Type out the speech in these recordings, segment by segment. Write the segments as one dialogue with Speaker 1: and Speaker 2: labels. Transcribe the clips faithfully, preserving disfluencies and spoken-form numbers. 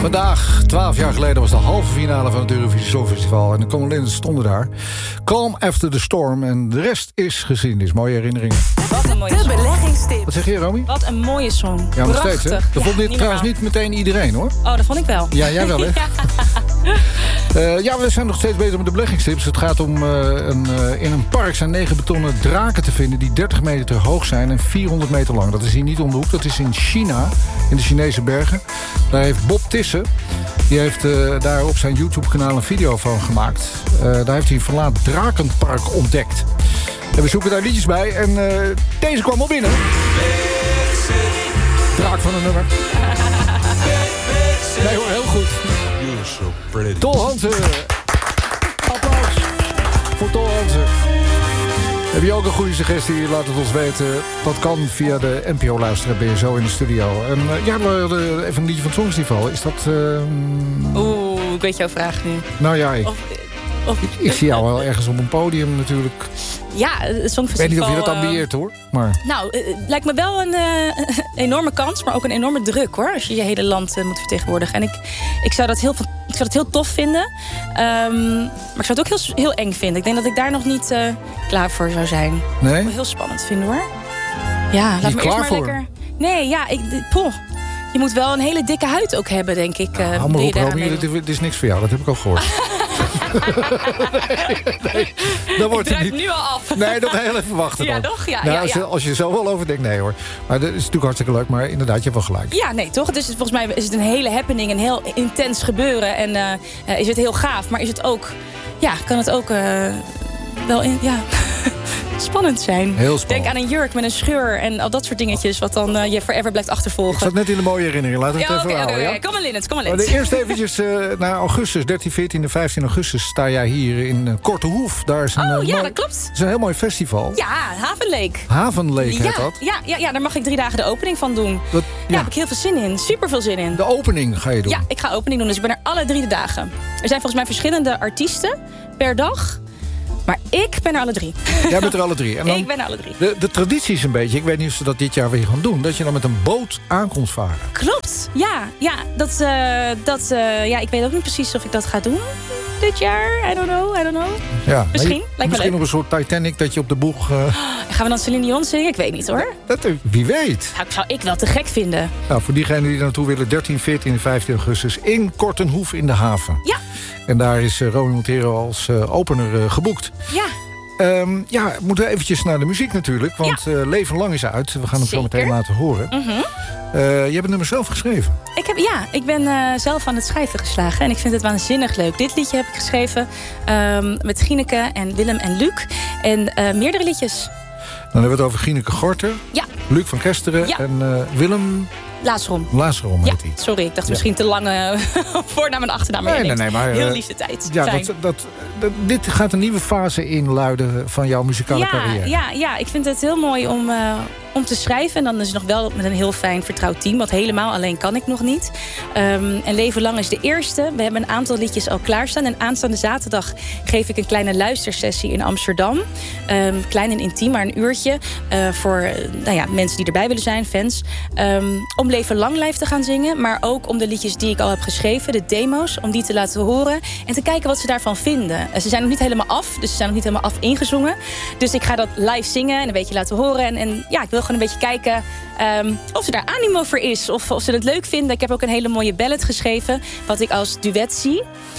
Speaker 1: Vandaag, twaalf jaar geleden, was de halve finale van het Eurovisie Songfestival. En de Congo stonden daar. Calm After the Storm. En de rest is geschiedenis. Mooie herinneringen.
Speaker 2: Wat een mooie
Speaker 3: De
Speaker 2: song.
Speaker 3: beleggingstip.
Speaker 1: Wat zeg je, Romy?
Speaker 2: Wat een mooie song.
Speaker 1: Ja, nog
Speaker 2: Prachtig.
Speaker 1: steeds, hè? Dat
Speaker 2: Ja,
Speaker 1: vond dit
Speaker 2: niet
Speaker 1: trouwens
Speaker 2: normaal.
Speaker 1: niet meteen iedereen, hoor.
Speaker 2: Oh, dat vond ik wel.
Speaker 1: Ja, jij wel, hè? Uh, ja, we zijn nog steeds bezig met de beleggingstips. Het gaat om uh, een, uh, in een park zijn negen betonnen draken te vinden die dertig meter hoog zijn en vierhonderd meter lang. Dat is hier niet om de hoek, dat is in China, in de Chinese bergen. Daar heeft Bob Tissen, die heeft uh, daar op zijn YouTube-kanaal een video van gemaakt. Uh, daar heeft hij een verlaat drakenpark ontdekt. En we zoeken daar liedjes bij en uh, deze kwam al binnen. Draak van een nummer. Nee hoor, heel goed. Tol Hansen. Applaus voor Tol Hansen. Heb je ook een goede suggestie? Laat het ons weten. Dat kan via de N P O luisteren. Ben je zo in de studio. En uh, ja, we hadden even een liedje van het Songfestival. Is dat... Uh...
Speaker 2: Oeh, ik weet jouw vraag nu.
Speaker 1: Nou ja, ik,
Speaker 2: Of, of,
Speaker 1: ik, ik zie jou wel ergens op een podium natuurlijk.
Speaker 2: Ja, het Songfestival.
Speaker 1: Ik weet niet of je dat ambieert, hoor. Maar...
Speaker 2: Nou, het lijkt me wel een uh, enorme kans, maar ook een enorme druk, hoor. Als je je hele land uh, moet vertegenwoordigen. En ik, ik, zou dat heel, ik zou dat heel tof vinden. Um, maar ik zou het ook heel, heel eng vinden. Ik denk dat ik daar nog niet uh, klaar voor zou zijn.
Speaker 1: Nee?
Speaker 2: Dat zou ik heel spannend vinden, hoor. Ja, laat
Speaker 1: niet
Speaker 2: me
Speaker 1: klaar
Speaker 2: eerst maar
Speaker 1: voor?
Speaker 2: lekker... Nee, ja, ik... Poh. Je moet wel een hele dikke huid ook hebben, denk ik. Uh,
Speaker 1: Hou maar op, Romy, dit, dit is niks voor jou. Dat heb ik ook gehoord. nee, nee, dan wordt
Speaker 2: ik
Speaker 1: het niet.
Speaker 2: nu al af.
Speaker 1: Nee, nog heel even wachten dan.
Speaker 2: Ja, toch? Ja,
Speaker 1: nou,
Speaker 2: ja,
Speaker 1: als, je,
Speaker 2: ja.
Speaker 1: als je er zo wel over denkt, nee hoor. Maar dat is natuurlijk hartstikke leuk, maar inderdaad, je hebt wel gelijk.
Speaker 2: Ja, nee, toch? Dus volgens mij is het een hele happening, een heel intens gebeuren. En uh, uh, is het heel gaaf, maar is het ook... Ja, kan het ook uh, wel in... Ja... spannend zijn.
Speaker 1: Heel spannend.
Speaker 2: Denk aan een jurk met een scheur en al dat soort dingetjes... wat dan uh, je forever blijft achtervolgen.
Speaker 1: Ik zat net in de mooie herinnering. Laten we het
Speaker 2: Ja,
Speaker 1: even
Speaker 2: oké,
Speaker 1: houden.
Speaker 2: oké,
Speaker 1: Ja?
Speaker 2: oké. Kom maar, Linnets, kom maar,
Speaker 1: Maar
Speaker 2: Linnets.
Speaker 1: eerst eventjes uh, naar augustus, dertien, veertien en vijftien augustus... sta jij hier in uh, Kortehoef. Daar is een,
Speaker 2: Oh,
Speaker 1: uh,
Speaker 2: ja,
Speaker 1: mooi,
Speaker 2: dat klopt.
Speaker 1: het is een heel mooi festival.
Speaker 2: Ja, Havenleek.
Speaker 1: Havenleek heet
Speaker 2: Ja,
Speaker 1: dat.
Speaker 2: ja, ja, ja, daar mag ik drie dagen de opening van doen.
Speaker 1: Dat,
Speaker 2: Ja,
Speaker 1: ja.
Speaker 2: daar heb ik heel veel zin in. Super veel zin in.
Speaker 1: De opening ga je doen.
Speaker 2: Ja, ik ga opening doen, dus ik ben er alle drie de dagen. Er zijn volgens mij verschillende artiesten per dag... Maar ik ben er alle drie.
Speaker 1: Jij bent er alle drie. En dan,
Speaker 2: ik ben er alle drie.
Speaker 1: De, de traditie is een beetje, ik weet niet of ze dat dit jaar weer gaan doen... dat je dan met een boot aankomt varen.
Speaker 2: Klopt, ja. ja, dat, uh, dat, uh, ja ik weet ook niet precies of ik dat ga doen dit jaar. I don't know, I don't know.
Speaker 1: Ja,
Speaker 2: Misschien,
Speaker 1: je,
Speaker 2: lijkt me
Speaker 1: misschien
Speaker 2: leuk.
Speaker 1: op een soort Titanic dat je op de boeg... Uh...
Speaker 2: Oh, gaan we dan Celine Dion zingen? Ik weet niet, hoor.
Speaker 1: Dat, wie weet.
Speaker 2: Nou, zou ik wel te gek vinden.
Speaker 1: Nou, voor diegenen die er naartoe willen, dertien, veertien en vijftien augustus... in Kortenhoef in de haven.
Speaker 2: Ja.
Speaker 1: En daar is uh, Romy Montero als uh, opener uh, geboekt.
Speaker 2: Ja.
Speaker 1: Um, ja, we moeten eventjes naar de muziek natuurlijk. Want
Speaker 2: ja.
Speaker 1: uh, Leven Lang is uit. We gaan hem
Speaker 2: Zeker.
Speaker 1: zo meteen laten horen.
Speaker 2: Mm-hmm.
Speaker 1: Uh, je hebt het nummer zelf geschreven.
Speaker 2: Ik heb, ja, ik ben uh, zelf aan het schrijven geslagen. En ik vind het waanzinnig leuk. Dit liedje heb ik geschreven um, met Gineke en Willem en Luc. En uh, meerdere liedjes.
Speaker 1: Dan hebben we het over Gineke Gorter.
Speaker 2: Ja.
Speaker 1: Luc van Kesteren.
Speaker 2: Ja.
Speaker 1: En uh, Willem...
Speaker 2: Laasrom.
Speaker 1: Laasrom heet
Speaker 2: ja,
Speaker 1: hij.
Speaker 2: sorry, ik dacht
Speaker 1: ja.
Speaker 2: misschien te lange voornaam en achternaam.
Speaker 1: Nee, nee, nee, maar...
Speaker 2: Heel
Speaker 1: uh,
Speaker 2: liefde tijd.
Speaker 1: Ja, dat, dat, dat, dit gaat een nieuwe fase inluiden van jouw muzikale
Speaker 2: ja,
Speaker 1: carrière.
Speaker 2: Ja, ja, ik vind het heel mooi om, uh, om te schrijven. En dan is het nog wel met een heel fijn vertrouwd team. Want helemaal alleen kan ik nog niet. Um, en Leven Lang is de eerste. We hebben een aantal liedjes al klaarstaan. En aanstaande zaterdag geef ik een kleine luistersessie in Amsterdam. Um, klein en intiem, maar een uurtje. Uh, voor uh, nou ja, mensen die erbij willen zijn, fans. Um, om Leven Lang live te gaan zingen. Maar ook om de liedjes die ik al heb geschreven, de demo's, om die te laten horen. En te kijken wat ze daarvan vinden. Uh, ze zijn nog niet helemaal af, dus ze zijn nog niet helemaal af ingezongen. Dus ik ga dat live zingen en een beetje laten horen. En, en ja, ik wil gewoon een beetje kijken um, of er daar animo voor is. Of, of ze het leuk vinden. Ik heb ook een hele mooie ballad geschreven, wat ik als duet zie.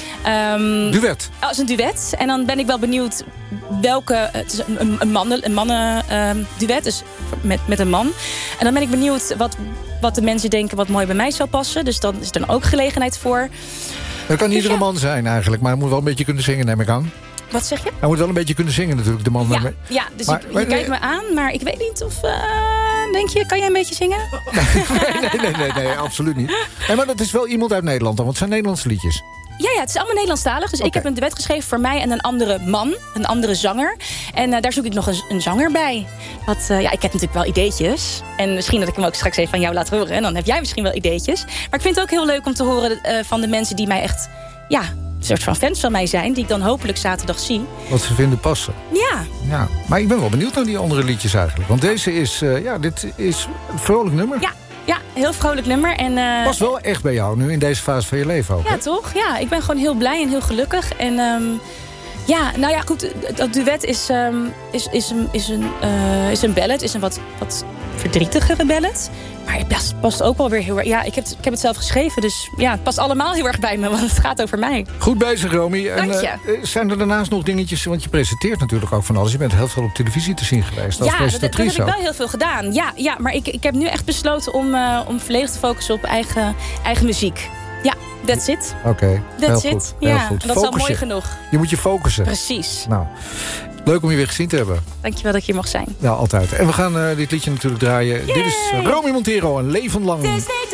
Speaker 2: Um,
Speaker 1: duet?
Speaker 2: Als een duet. En dan ben ik wel benieuwd welke... Het is een, een mannen, een mannen um, duet, dus met, met een man. En dan ben ik benieuwd wat, wat de mensen denken wat mooi bij mij zou passen. Dus dan is er dan ook gelegenheid voor.
Speaker 1: Dat kan
Speaker 2: dus
Speaker 1: iedere
Speaker 2: ja.
Speaker 1: man zijn eigenlijk, maar hij moet wel een beetje kunnen zingen, neem ik aan.
Speaker 2: Wat zeg je?
Speaker 1: Hij moet wel een beetje kunnen zingen natuurlijk, de man.
Speaker 2: Ja,
Speaker 1: met...
Speaker 2: ja dus
Speaker 1: maar,
Speaker 2: ik, je
Speaker 1: maar,
Speaker 2: kijkt me aan, maar ik weet niet of... Uh, denk je, kan jij een beetje zingen?
Speaker 1: nee, nee, nee, nee, nee, absoluut niet. Nee, maar dat is wel iemand uit Nederland dan, want het zijn Nederlandse liedjes.
Speaker 2: Ja, ja, het is allemaal Nederlandstalig. Dus
Speaker 1: okay.
Speaker 2: ik heb een duet geschreven voor mij en een andere man. Een andere zanger. En uh, daar zoek ik nog een, een zanger bij. Wat, uh, ja, ik heb natuurlijk wel ideetjes. En misschien dat ik hem ook straks even van jou laat horen. En dan heb jij misschien wel ideetjes. Maar ik vind het ook heel leuk om te horen uh, van de mensen die mij echt... Ja, een soort van fans van mij zijn. Die ik dan hopelijk zaterdag zie.
Speaker 1: Wat ze vinden passen.
Speaker 2: Ja.
Speaker 1: Ja, maar ik ben wel benieuwd naar die andere liedjes eigenlijk. Want deze is, uh, ja, dit is een vrolijk nummer.
Speaker 2: Ja. Ja, heel vrolijk nummer. En, uh,
Speaker 1: Past wel echt bij jou nu in deze fase van je leven ook.
Speaker 2: Ja,
Speaker 1: hè?
Speaker 2: toch? Ja, ik ben gewoon heel blij en heel gelukkig. En um, ja, nou ja, goed. Dat duet is, um, is, is, een, is, een, uh, is een ballad. Is een wat, wat verdrietigere ballad. Maar het past, past ook wel weer heel erg. Ja, ik heb, ik heb het zelf geschreven. Dus ja, het past allemaal heel erg bij me. Want het gaat over mij.
Speaker 1: Goed bezig, Romy. En,
Speaker 2: Dank je.
Speaker 1: Uh, zijn er daarnaast nog dingetjes... Want je presenteert natuurlijk ook van alles. Je bent heel veel op televisie te zien geweest. Als
Speaker 2: ja, dat, dat heb
Speaker 1: presentatrice
Speaker 2: ik wel
Speaker 1: ook.
Speaker 2: heel veel gedaan. Ja, ja maar ik, ik heb nu echt besloten om, uh, om volledig te focussen op eigen, eigen muziek. Ja, that's it.
Speaker 1: Oké, okay, heel
Speaker 2: That's
Speaker 1: goed.
Speaker 2: It.
Speaker 1: Heel
Speaker 2: Ja,
Speaker 1: goed.
Speaker 2: dat is al
Speaker 1: Focus
Speaker 2: mooi
Speaker 1: je.
Speaker 2: genoeg.
Speaker 1: Je moet je focussen.
Speaker 2: Precies.
Speaker 1: Nou, leuk om je weer gezien te hebben.
Speaker 2: Dankjewel dat ik hier mag zijn.
Speaker 1: Ja, altijd. En we gaan uh, dit liedje natuurlijk draaien.
Speaker 2: Yay!
Speaker 1: Dit is Romy Montero, een leven lang.